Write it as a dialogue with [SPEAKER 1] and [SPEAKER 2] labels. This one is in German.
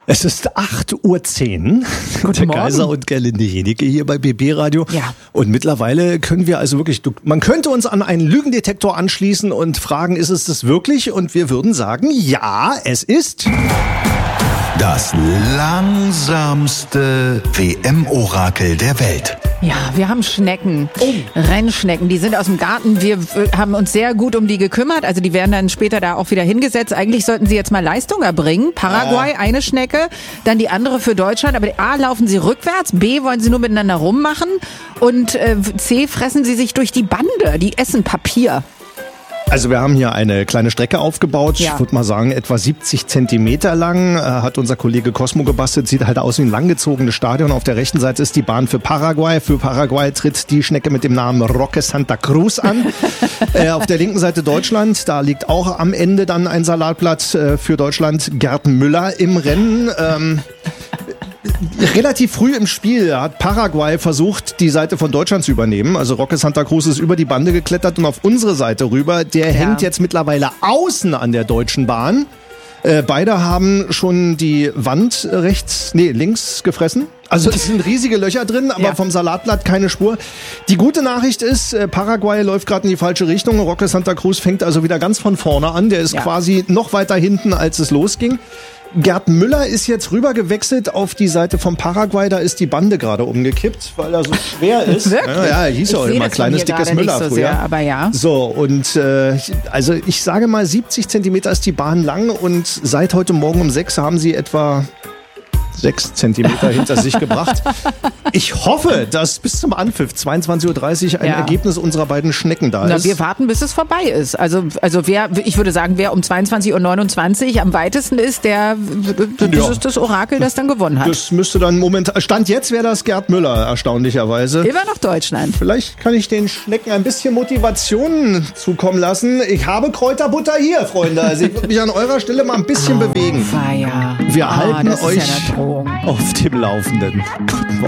[SPEAKER 1] Es ist 8:10 Uhr. Der Kaiser und Gerlinde Jenike hier bei BB Radio.
[SPEAKER 2] Ja.
[SPEAKER 1] Und mittlerweile können wir also wirklich, man könnte uns an einen Lügendetektor anschließen und fragen, ist es das wirklich? Und wir würden sagen, ja, es ist
[SPEAKER 3] Das langsamste WM-Orakel der Welt.
[SPEAKER 2] Ja, wir haben Schnecken, Rennschnecken, die sind aus dem Garten. Wir haben uns sehr gut um die gekümmert, also die werden dann später da auch wieder hingesetzt. Eigentlich sollten sie jetzt mal Leistung erbringen. Paraguay, eine Schnecke, dann die andere für Deutschland. Aber A, laufen sie rückwärts, B, wollen sie nur miteinander rummachen und C, fressen sie sich durch die Bande, die essen Papier.
[SPEAKER 1] Also wir haben hier eine kleine Strecke aufgebaut,
[SPEAKER 2] Ja.
[SPEAKER 1] ich würde mal sagen etwa 70 Zentimeter lang, hat unser Kollege Cosmo gebastelt, sieht halt aus wie ein langgezogenes Stadion. Auf der rechten Seite ist die Bahn für Paraguay. Für Paraguay tritt die Schnecke mit dem Namen Roque Santa Cruz an. Auf der linken Seite Deutschland, da liegt auch am Ende dann ein Salatblatt für Deutschland. Gerd Müller im Rennen. Relativ früh im Spiel hat Paraguay versucht, die Seite von Deutschland zu übernehmen. Also Roque Santa Cruz ist über die Bande geklettert und auf unsere Seite rüber. Der hängt jetzt mittlerweile außen an der Deutschen Bahn. Beide haben schon die Wand links gefressen. Also es sind riesige Löcher drin, aber vom Salatblatt keine Spur. Die gute Nachricht ist, Paraguay läuft gerade in die falsche Richtung. Roque Santa Cruz fängt also wieder ganz von vorne an. Der ist quasi noch weiter hinten, als es losging. Gerd Müller ist jetzt rüber gewechselt auf die Seite vom Paraguay. Da ist die Bande gerade umgekippt, weil er so schwer ist.
[SPEAKER 2] Wirklich?
[SPEAKER 1] Ja, er hieß ja auch immer kleines, dickes Müller
[SPEAKER 2] so
[SPEAKER 1] früher.
[SPEAKER 2] sehr, aber ja.
[SPEAKER 1] So, und also ich sage mal, 70 Zentimeter ist die Bahn lang und seit heute Morgen um 6 haben sie etwa 6 Zentimeter hinter sich gebracht. Ich hoffe, dass bis zum Anpfiff 22:30 Uhr ein Ergebnis unserer beiden Schnecken da ist.
[SPEAKER 2] Wir warten, bis es vorbei ist. Also ich würde sagen, wer um 22:29 Uhr am weitesten ist, das ist das Orakel, das dann gewonnen hat.
[SPEAKER 1] Das müsste dann momentan, Stand jetzt wäre das Gerd Müller, erstaunlicherweise.
[SPEAKER 2] Immer noch Deutschland.
[SPEAKER 1] Vielleicht kann ich den Schnecken ein bisschen Motivation zukommen lassen. Ich habe Kräuterbutter hier, Freunde. Also ich würde mich an eurer Stelle mal ein bisschen bewegen.
[SPEAKER 2] Feier.
[SPEAKER 1] Wir halten
[SPEAKER 2] das ist
[SPEAKER 1] euch
[SPEAKER 2] ja der Drohung.
[SPEAKER 1] auf dem Laufenden. Guten Morgen.